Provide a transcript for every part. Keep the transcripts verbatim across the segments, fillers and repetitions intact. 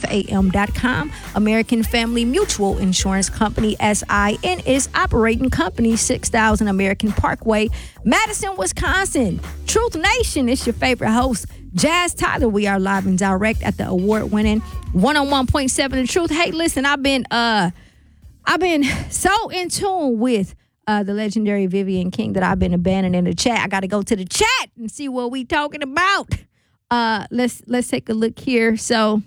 A M dot com. American Family Mutual Insurance Company, S I N, is operating company six thousand American Parkway, Madison, Wisconsin. Truth Nation, it's your favorite host, Jazz Tyler. We are live and direct at the award-winning one oh one point seven The Truth. Hey, listen, I've been uh, I've been so in tune with uh, the legendary Vivian King that I've been abandoning the chat. I got to go to the chat and see what we talking about. Uh, let's let's take a look here. So,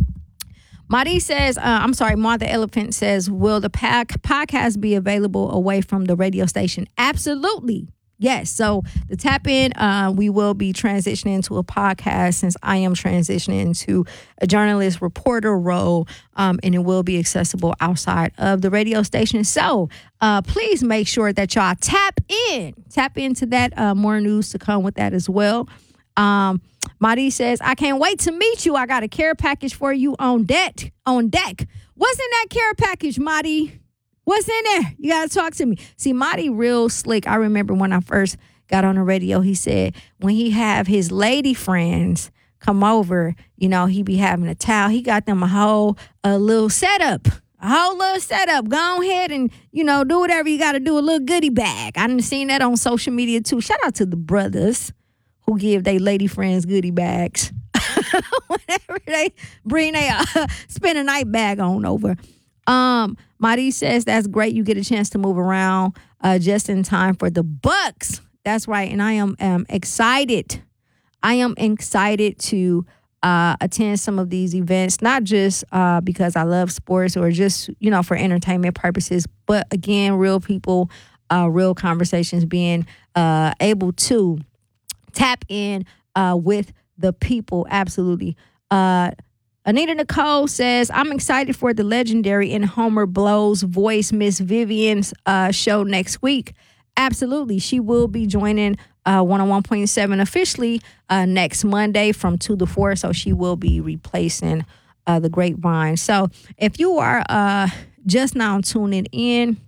Madi says, uh, I'm sorry, Martha Elephant says, will the pack podcast be available away from the radio station? Absolutely. Yes. So the Tap In, uh, we will be transitioning to a podcast since I am transitioning to a journalist reporter role, um, and it will be accessible outside of the radio station. So uh, please make sure that y'all tap in, tap into that. Uh, more news to come with that as well. Um, Madi says, I can't wait to meet you. I got a care package for you on deck. On deck. What's in that care package, Madi? What's in there? You got to talk to me. See, Madi real slick. I remember when I first got on the radio, he said when he have his lady friends come over, you know, he be having a towel. He got them a whole a little setup. A whole little setup. Go ahead and, you know, do whatever you got to do. A little goodie bag. I done seen that on social media, too. Shout out to the brothers who give their lady friends goodie bags whenever they bring their uh, spend a night bag on over. Um, Madi says that's great. You get a chance to move around uh, just in time for the Bucks. That's right, and I am um, excited. I am excited to uh, attend some of these events, not just uh, because I love sports or just, you know, for entertainment purposes, but again, real people, uh, real conversations, being uh, able to tap in uh, with the people. Absolutely. Uh, Anita Nicole says, I'm excited for the legendary and Homer Blows voice, Miss Vivian's uh, show next week. Absolutely. She will be joining uh, one oh one point seven officially uh, next Monday from two to four. So she will be replacing uh, the Grapevine. So if you are uh, just now tuning in,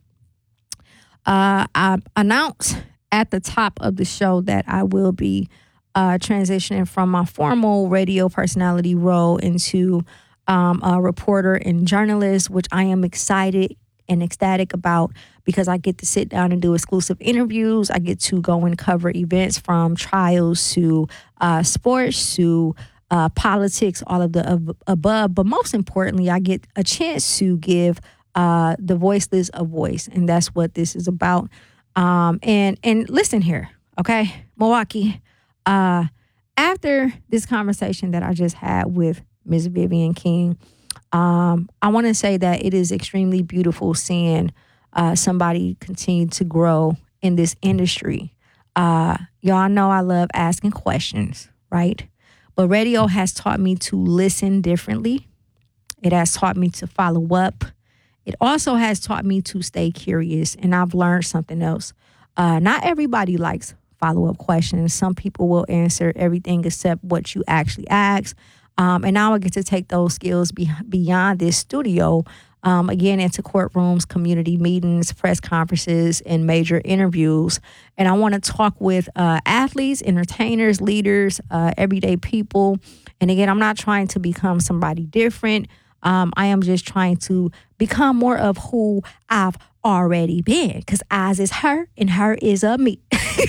uh, I announced at the top of the show that I will be uh, transitioning from my formal radio personality role into um, a reporter and journalist, which I am excited and ecstatic about because I get to sit down and do exclusive interviews. I get to go and cover events from trials to uh, sports to uh, politics, all of the ab- above. But most importantly, I get a chance to give uh, the voiceless a voice, and that's what this is about. Um, and and listen here, okay, Milwaukee. Uh, after this conversation that I just had with Miz Vivian King, um, I want to say that it is extremely beautiful seeing uh, somebody continue to grow in this industry. Uh, y'all know I love asking questions, right? But radio has taught me to listen differently. It has taught me to follow up. It also has taught me to stay curious, and I've learned something else. Uh, not everybody likes follow-up questions. Some people will answer everything except what you actually ask. Um, and now I get to take those skills be- beyond this studio, um, again, into courtrooms, community meetings, press conferences, and major interviews. And I want to talk with uh, athletes, entertainers, leaders, uh, everyday people. And again, I'm not trying to become somebody different. Um, I am just trying to become more of who I've already been, because Oz is her and her is a me.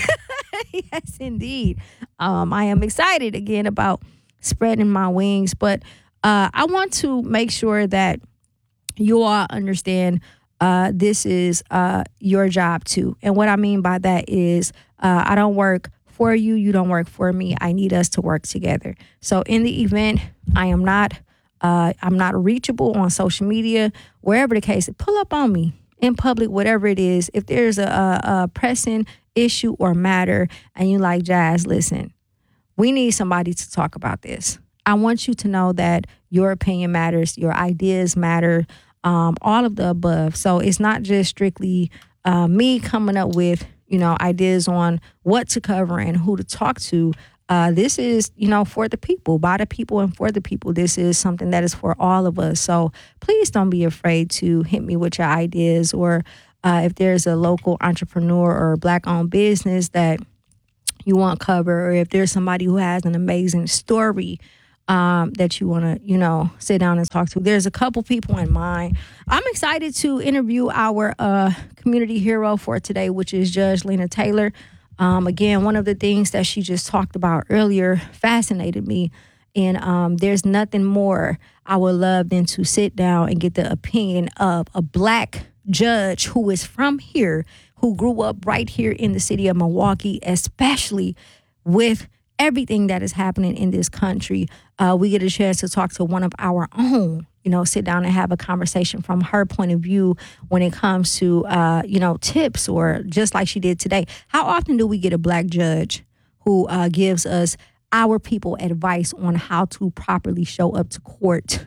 Yes, indeed. Um, I am excited again about spreading my wings, but uh, I want to make sure that you all understand uh, this is uh, your job too. And what I mean by that is uh, I don't work for you. You don't work for me. I need us to work together. So in the event, I am not Uh, I'm not reachable on social media, wherever the case. Pull up on me in public, whatever it is. If there's a, a, a pressing issue or matter and you like, Jazz, listen, we need somebody to talk about this. I want you to know that your opinion matters, your ideas matter, um, all of the above. So it's not just strictly uh, me coming up with, you know, ideas on what to cover and who to talk to. Uh, this is, you know, for the people, by the people, and for the people. This is something that is for all of us. So please don't be afraid to hit me with your ideas, or uh, if there's a local entrepreneur or Black-owned business that you want covered, or if there's somebody who has an amazing story um, that you want to, you know, sit down and talk to. There's a couple people in mind. I'm excited to interview our uh, community hero for today, which is Judge Lena Taylor. Um, again, one of the things that she just talked about earlier fascinated me. And um, there's nothing more I would love than to sit down and get the opinion of a black judge who is from here, who grew up right here in the city of Milwaukee, especially with everything that is happening in this country. Uh, we get a chance to talk to one of our own, you know, sit down and have a conversation from her point of view when it comes to, uh, you know, tips, or just like she did today. How often do we get a black judge who uh, gives us, our people, advice on how to properly show up to court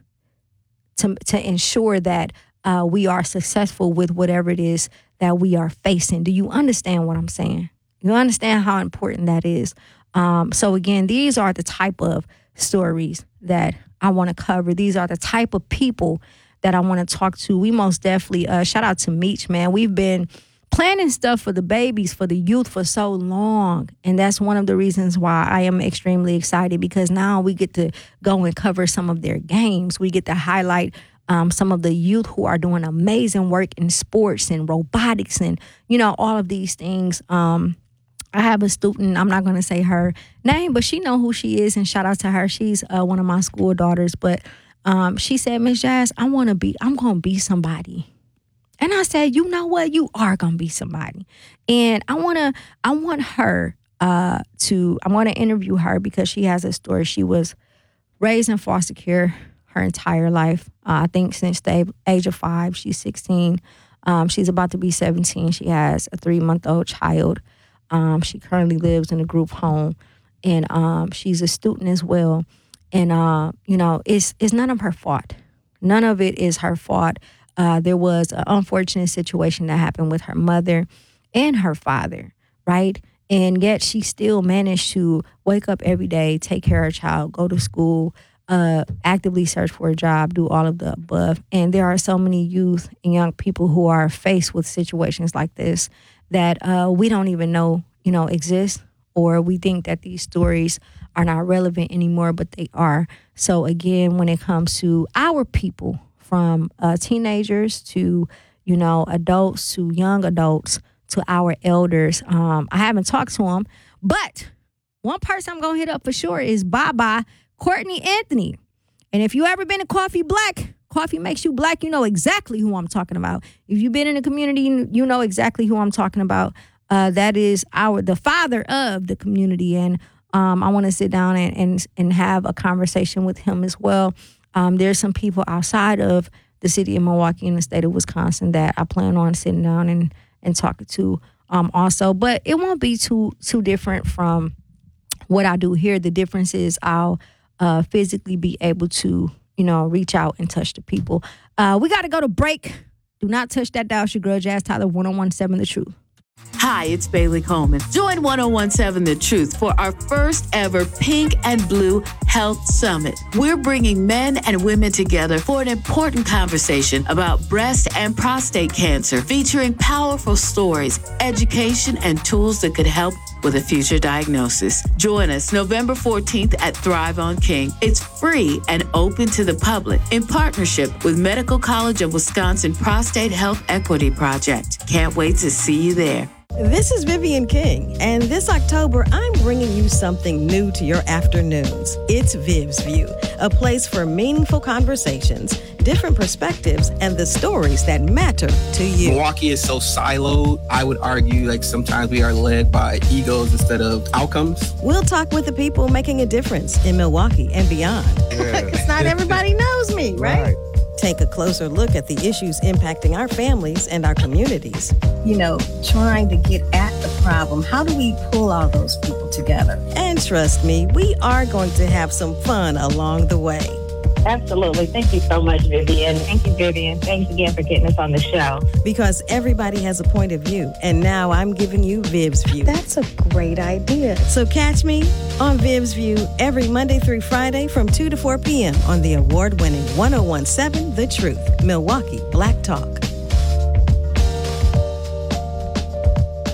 to, to ensure that uh, we are successful with whatever it is that we are facing? Do you understand what I'm saying? You understand how important that is? Um, so again, these are the type of stories that I want to cover. These are the type of people that I want to talk to. We most definitely, uh, shout out to Meech, man. We've been planning stuff for the babies, for the youth for so long. And that's one of the reasons why I am extremely excited, because now we get to go and cover some of their games. We get to highlight um, some of the youth who are doing amazing work in sports and robotics and, you know, all of these things. Um, I have a student, I'm not going to say her name, but she know who she is, and shout out to her. She's uh, one of my school daughters, but um, she said, Miss Jazz, I want to be, I'm going to be somebody. And I said, you know what? You are going to be somebody. And I want to, I want her uh, to, I want to interview her because she has a story. She was raised in foster care her entire life. Uh, I think since the age of five, she's sixteen. Um, she's about to be seventeen. She has a three-month-old child. Um, she currently lives in a group home, and um, she's a student as well. And, uh, you know, it's it's none of her fault. None of it is her fault. Uh, there was an unfortunate situation that happened with her mother and her father, right? And yet she still managed to wake up every day, take care of her child, go to school, uh, actively search for a job, do all of the above. And there are so many youth and young people who are faced with situations like this that uh, we don't even know, you know, exist, or we think that these stories are not relevant anymore, but they are. So again, when it comes to our people, from uh, teenagers to, you know, adults to young adults to our elders, um, I haven't talked to them, but one person I'm going to hit up for sure is Bye-Bye Courtney Anthony. And if you ever been to Coffee Black, Coffee Makes You Black, you know exactly who I'm talking about. If you've been in the community, you know exactly who I'm talking about. Uh, that is our the father of the community. And um, I want to sit down and, and, and have a conversation with him as well. Um, there's some people outside of the city of Milwaukee in the state of Wisconsin that I plan on sitting down and, and talking to um, also. But it won't be too too different from what I do here. The difference is I'll uh, physically be able to, you know, reach out and touch the people. Uh, we got to go to break. Do not touch that dial. It's your girl, Jazz Tyler, one oh one point seven The Truth. Hi, it's Bailey Coleman. Join one oh one point seven The Truth for our first ever Pink and Blue Health Summit. We're bringing men and women together for an important conversation about breast and prostate cancer, featuring powerful stories, education, and tools that could help with a future diagnosis. Join us November fourteenth at Thrive on King. It's free and open to the public in partnership with Medical College of Wisconsin Prostate Health Equity Project. Can't wait to see you there. This is Vivian King, and this October, I'm bringing you something new to your afternoons. It's Viv's View, a place for meaningful conversations, different perspectives, and the stories that matter to you. Milwaukee is so siloed. I would argue like sometimes we are led by egos instead of outcomes. We'll talk with the people making a difference in Milwaukee and beyond. Because yeah. Not everybody knows me, right? right? Take a closer look at the issues impacting our families and our communities. You know, trying to get at the problem. How do we pull all those people together? And trust me, we are going to have some fun along the way. Absolutely. Thank you so much, Vivian. Thank you, Vivian. Thanks again for getting us on the show. Because everybody has a point of view, and now I'm giving you Viv's View. That's a great idea. So catch me on Viv's View every Monday through Friday from two to four p.m. on the award-winning one oh one point seven The Truth, Milwaukee Black Talk.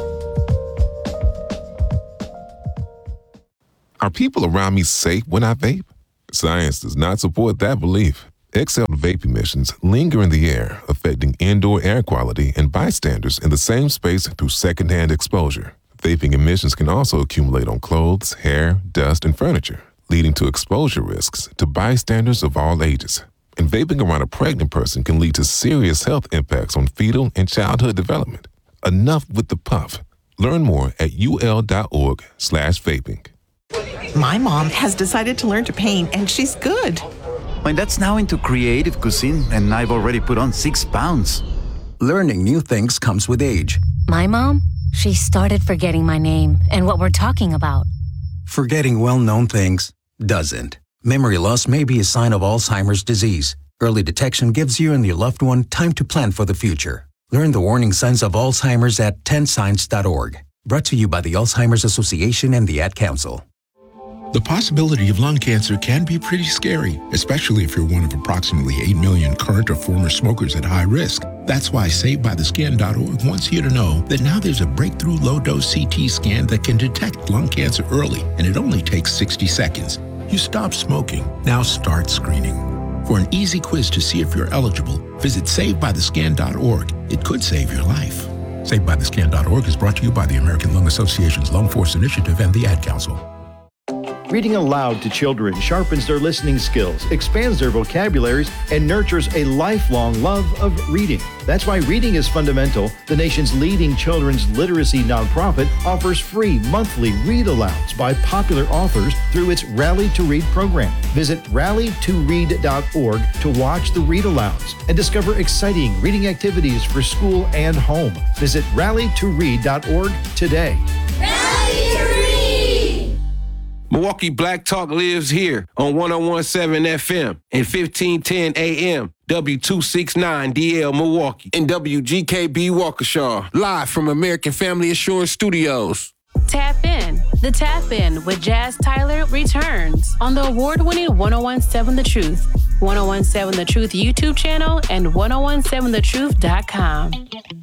Are people around me safe when I vape? Science does not support that belief. Exhaled vape emissions linger in the air, affecting indoor air quality and bystanders in the same space through secondhand exposure. Vaping emissions can also accumulate on clothes, hair, dust, and furniture, leading to exposure risks to bystanders of all ages. And vaping around a pregnant person can lead to serious health impacts on fetal and childhood development. Enough with the puff. Learn more at ul.org slash vaping. My mom has decided to learn to paint, and she's good. My dad's now into creative cuisine, and I've already put on six pounds. Learning new things comes with age. My mom, she started forgetting my name and what we're talking about. Forgetting well-known things doesn't. Memory loss may be a sign of Alzheimer's disease. Early detection gives you and your loved one time to plan for the future. Learn the warning signs of Alzheimer's at ten signs dot org. Brought to you by the Alzheimer's Association and the Ad Council. The possibility of lung cancer can be pretty scary, especially if you're one of approximately eight million current or former smokers at high risk. That's why Saved By The Skin dot org wants you to know that now there's a breakthrough low-dose C T scan that can detect lung cancer early, and it only takes sixty seconds. You stop smoking, now start screening. For an easy quiz to see if you're eligible, visit Saved By The Skin dot org. It could save your life. Saved By The Skin dot org is brought to you by the American Lung Association's Lung Force Initiative and the Ad Council. Reading aloud to children sharpens their listening skills, expands their vocabularies, and nurtures a lifelong love of reading. That's why Reading is Fundamental, the nation's leading children's literacy nonprofit, offers free monthly read-alouds by popular authors through its Rally to Read program. Visit rally to read dot org to watch the read-alouds and discover exciting reading activities for school and home. Visit rally to read dot org today. Rally to Read! Milwaukee Black Talk lives here on one oh one point seven F M and fifteen ten A M, W two sixty-nine D L Milwaukee, and W G K B Waukesha, live from American Family Assurance Studios. Tap in. The Tap In with Jazz Tyler returns on the award-winning one oh one point seven The Truth, one oh one point seven The Truth YouTube channel, and one oh one seven the truth dot com.